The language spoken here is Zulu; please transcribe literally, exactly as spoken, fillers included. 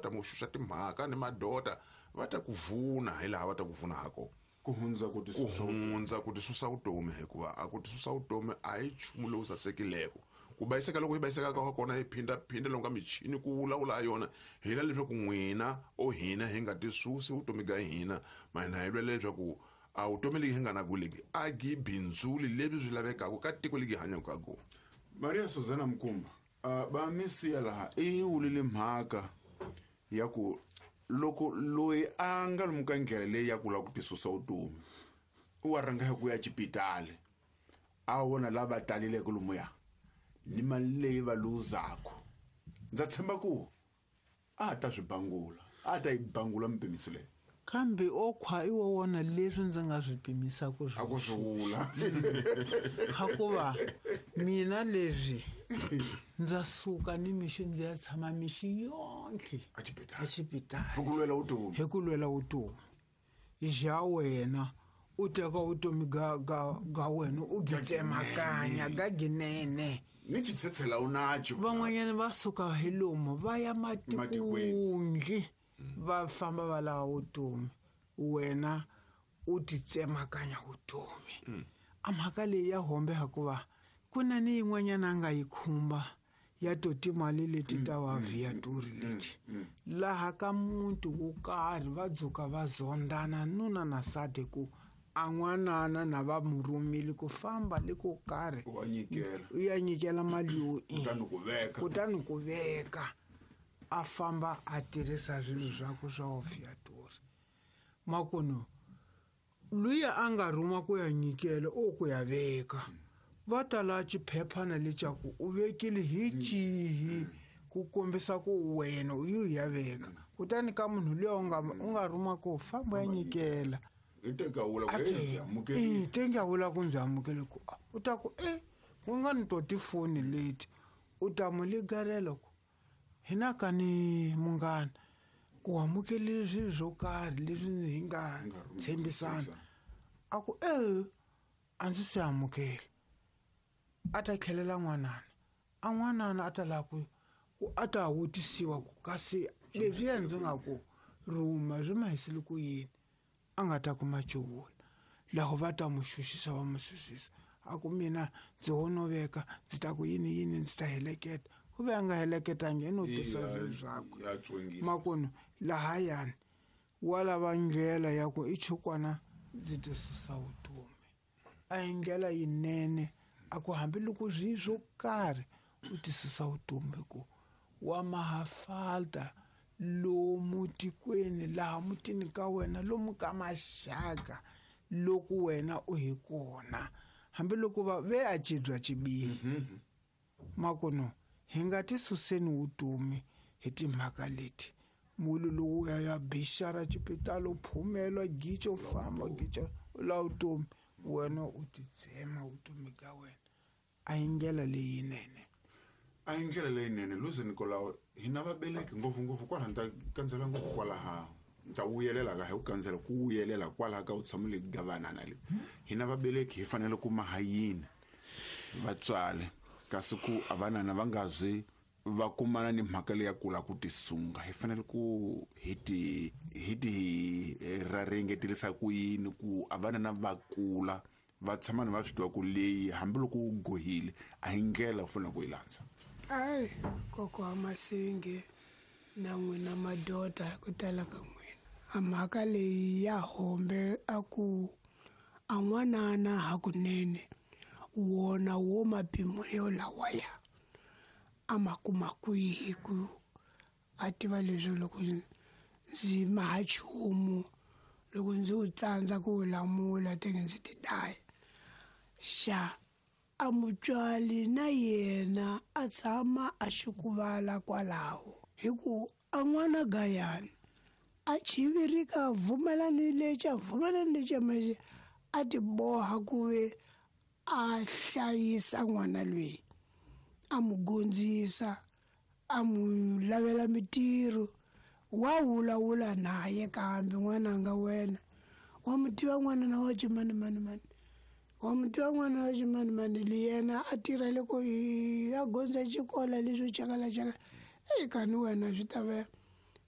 ta muxuxa timhaka ni madota va ta ku vuna hi laha va ta ku vuna hako ku hundza ku ti ku hundza ku ti susa vutomi hikuva a ku ti susa vutomi a hi nchumu lowu sasekileko ku bayiseka loko hi bayiseka ka kona hi phinda phinda loko ka michini ku vulavula ha yona hi la leswaku n'wina o hina hi nga ti susi vutomi ka hina mahina hi lwele leswaku a vutomi leki hi nga na ku leki a gi bindzuli lebyi byi lavekaka ka tiko leki hi hanyaka ka kona. Maria Suzana Mkumba, uh, ba misiya laha i wulile mhaka ya ku loko loyi a nga lomu ka ndlela leyi ya ku la ku ti susa vutomi u wa ranga ku ya xipitali a vona lava talileke lomuya ni mali leyi va luzako ndza tshemba ku a ta swi bangula a ta yi bangula mpimiso leyi kambe o khwa i wo wona leswi ndzi nga swi pimisa ku a ku swi vula hakuva mina leswi ndza suka ni mixi ndzi ya tshama mixi yonke a xipitali a xipitali hi ku lwela vutomi hi ku lwela vutomi ja wena u teka vutomi ga ga ga wena u gi tsemakanya ga ginene ni chitsetshela unacho van'wanyana va suka hi lomu va ya matikungi va famba va lava vutomi wena u ti tsemakanya vutomi a mhaka leyi ya hombe hikuva ku na ni yin'wanyana a nga yi khumba ya to timali leti ta va viatori leti laha ka muti wo karhi va dzuka va zondana nuna na sade ku an'wanana na va murumile ku famba le ko karhi wa nyikela u ya nyikela mali yo kutani ku veka kutani ku veka a famba a tirhisa swilo swakwe swa viatori makuno luya a nga rhuma ku ya nyikela o ku ya veka va tala xiphephana lechaku u vekile hi chihi ku kombisa ku wena u yu ya veka kutani ka munhu luya u nga u nga rhuma ku famba ya nyikela iteka wula ku ndzi amukele eh tenga wula ku ndzi amukele ku u ta ku eh ku nga ni to tifoni leti u ta mu ligarela ku hina ka ni munghana ku amukele swilo swo karhi leswi hi nga tshembisana a ku eh a ndzi se amukela a ta tlhelela n'wanana a n'wanana a ta la ku a ta vutisiwa ku kasi leswi ya ndzi nga ku ruma swi ma hisile ku yini a nga ta kuma cuvula laho va ta mu xuxisa va mu susisa a ku mina ndzi wo no veka ndzi ta ku yini yini ndzi ta heleketa ku ve a nga heleketangi i no tisa swilo swakwe makuno lahayani wa lava ndlela ya ku i chukwana ndzi ti susa vutomi a hi ndlela yinene a ku hambi loko swi swo karhi u ti susa vutomi ku wa mahafalta lomu tikweni laha mutini ka wena lomu ka maxaka loko wena u hi kona hambi loko va ve a cibywa cibihi makuno hi nga ti suseni vutomi hi timhaka leti mulu lowu ya ya bixara xipitalo phumela gicho famba gicho la vutomi wena u ti tsema vutomi ka wena a hi ndlela leyinene a hi ndlela leyinene Lucy Nicolawe hina vabeleki ngopfungopfu kwala nta kandzela ngopfu kwalaha nta vuyelela ka hi ku kandzela ku vuyelela kwalaha ka utshamo le gavanana le hina vabeleki hi fanele ku mahayini vatswale kasi ku avanana va nga zwi va kumana ni mhaka leya kula ku tisunga hi fanele ku hiti hiti rarengetelisa ku yini ku avanana va kula va tshama ni va swi twa ku leyi hambi loko u gohile a hi ndlela u fanele ku yi landza. Ai koko wa Masenge na n'wina madota hi ku tala ka n'wina a mhaka leyi ya hombe a ku a n'wanana hakunene wona wo mapimo yo lawaya a makuma kwihi ku a tiva leswi loko ndzi maha chumu loko ndzi u tsandza ku lamula tenge ndzi ti daya xa a mutswali na yena a tshama a xikuvala kwalaho hi ku a n'wana gayani a chivirika vumelani lexi a vumelani lexi amaxe a ti boha ku ve a hlayisa n'wana loyi a mu gondzisa a mu lavela mitirho wa vulavula naye kambe n'wananga wena wa mu tiva n'wana na wa mani mani mani wa mu tiva n'wana wa mani mani li yena a tirhele ku a gondza xikola leswo chakala chaka eka ni wena swi ta va